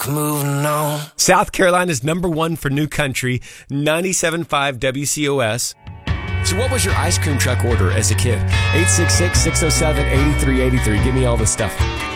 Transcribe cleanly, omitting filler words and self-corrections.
moving on. South Carolina's number one for new country, 97.5 WCOS. So what was your ice cream truck order as a kid? 866-607-8383. Give me all the stuff.